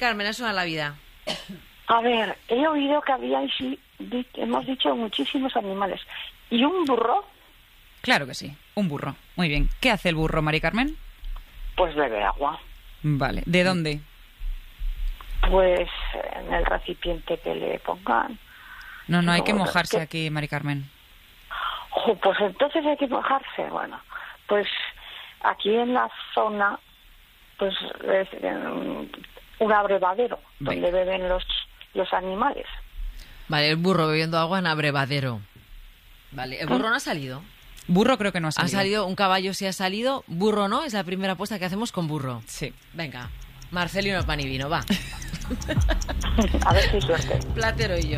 Carmen, eso a la vida. A ver, he oído que había, hemos dicho, muchísimos animales. ¿Y un burro? Claro que sí, un burro. Muy bien. ¿Qué hace el burro, Mari Carmen? Pues bebe agua. Vale. ¿De dónde? Pues en el recipiente que le pongan. No, hay que mojarse aquí, Mari Carmen. Pues entonces hay que mojarse. Bueno, pues aquí en la zona, pues es un abrevadero donde beben los animales. Vale, el burro bebiendo agua en abrevadero. Vale, ¿el burro no ha salido? Burro creo que no ha salido. Ha salido, un caballo sí ha salido, burro no, es la primera apuesta que hacemos con burro. Sí. Venga, Marcelino pan y vino, va. A ver si suerte. Platero y yo.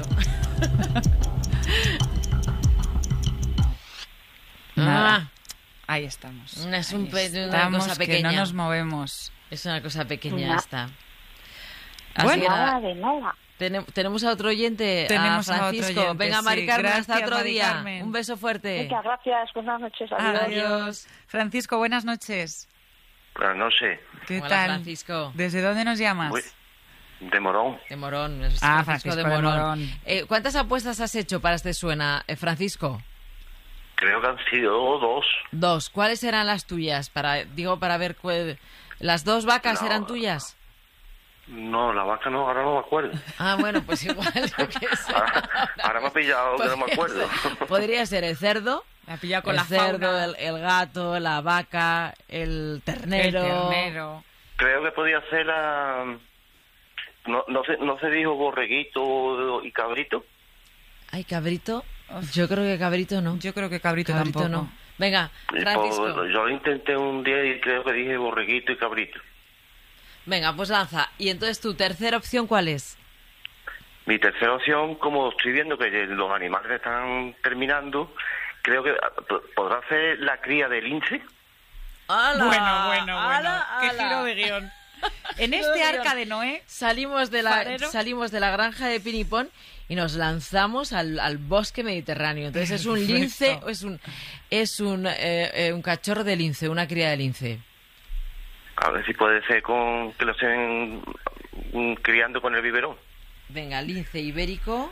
Nada. Ahí estamos. Es una cosa pequeña. Que no nos movemos. Es una cosa pequeña esta. Bueno, nada de nada. Tenemos a otro oyente, tenemos a Francisco. A otro oyente, venga, Mari Carmen, gracias, hasta otro Mari día. Carmen. Un beso fuerte. Muchas gracias, buenas noches. Adiós. Adiós. Francisco, buenas noches. Buenas noches. ¿Qué Hola, tal? Francisco. ¿Desde dónde nos llamas? De Morón. De Morón. Francisco de Morón. ¿Cuántas apuestas has hecho para este suena, Francisco? Creo que han sido 2. 2. ¿Cuáles eran las tuyas? Para ver ¿las 2 vacas eran tuyas? No, la vaca no, ahora no me acuerdo. Ah, bueno, pues igual. Ahora me ha pillado que no me acuerdo. Podría ser el cerdo. Me ha pillado con el la cerdo, fauna. el gato, la vaca, el ternero. Creo que podía ser la... No se dijo borreguito y cabrito. Ay, cabrito. Yo creo que cabrito no. Yo creo que cabrito tampoco. No. Venga, Francisco. Yo lo intenté un día y creo que dije borreguito y cabrito. Venga, pues lanza. Y entonces, ¿tu tercera opción cuál es? Mi tercera opción, como estoy viendo que los animales están terminando, creo que podrá ser la cría del lince. ¡Hala! Bueno. ¡Hala, ¡Qué hala! giro de guión! En este arca de Noé salimos de la granja de Pinipón y nos lanzamos al bosque mediterráneo. Entonces es un lince, es un cachorro de lince, una cría de lince. A ver si puede ser que lo estén criando con el biberón. Venga, lince ibérico.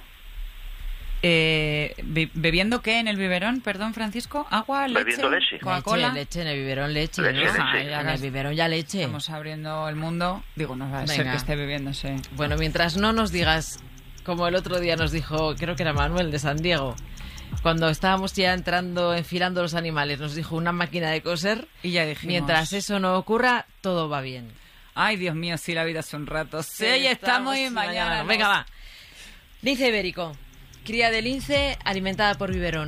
¿Bebiendo qué en el biberón? Perdón, Francisco. ¿Agua, leche? Bebiendo leche. ¿Coca-Cola? Leche, en el biberón leche. Leche. En el biberón ya leche. Estamos abriendo el mundo. Digo, no va a ser que esté bebiéndose. Bueno, mientras no nos digas, como el otro día nos dijo, creo que era Manuel de San Diego, cuando estábamos ya enfilando los animales, nos dijo una máquina de coser. Y ya dijimos. Mientras eso no ocurra, todo va bien. Ay, Dios mío, sí, la vida es un rato. Sí, ya estamos y mañana no. Venga, va. Lince ibérico. Cría de lince alimentada por biberón.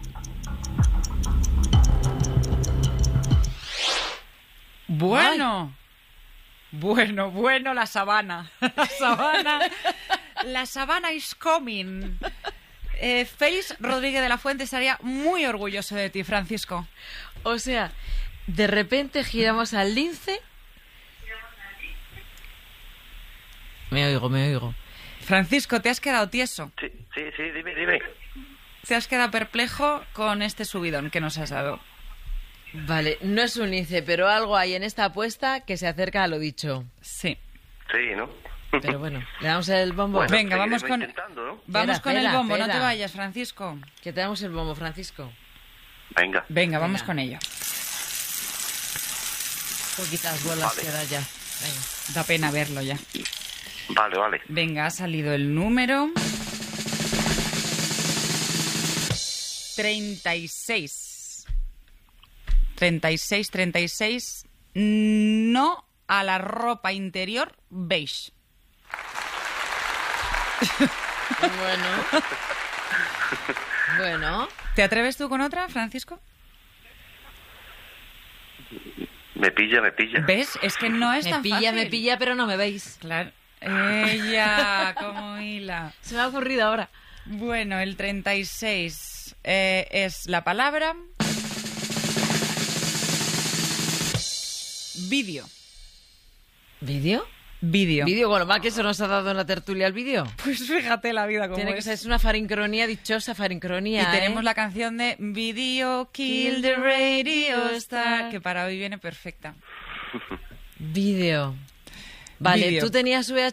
Bueno, la sabana. La sabana is coming. Félix Rodríguez de la Fuente estaría muy orgulloso de ti, Francisco. O sea, de repente giramos al lince. Me oigo. Francisco, ¿te has quedado tieso? Sí, dime. ¿Te has quedado perplejo con este subidón que nos has dado? Vale, no es un lince, pero algo hay en esta apuesta que se acerca a lo dicho. Sí. Sí, ¿no? Pero bueno, le damos el bombo. Bueno, venga, vamos con ¿no? el bombo. No te vayas, Francisco. Que te damos el bombo, Francisco. Venga, vamos con ello. Poquitas bolas quedan ya. Venga. Da pena verlo ya. Vale. Venga, ha salido el número 36. 36. No a la ropa interior beige. Bueno. ¿Te atreves tú con otra, Francisco? Me pilla. ¿Ves? Es que no es tan fácil. Me pilla, pero no me veis. Claro. Ella, como hila. Se me ha ocurrido ahora. Bueno, el 36 es la palabra... Vídeo. ¿Vídeo? Vídeo. ¿Vídeo? Bueno, más que eso nos ha dado en la tertulia el vídeo. Pues fíjate la vida como Tiene que ser una farincronía, dichosa farincronía. Y tenemos la canción de Video Kill the Radio Star, que para hoy viene perfecta. Vídeo. Vale, Vídeo. ¿tú tenías VHS?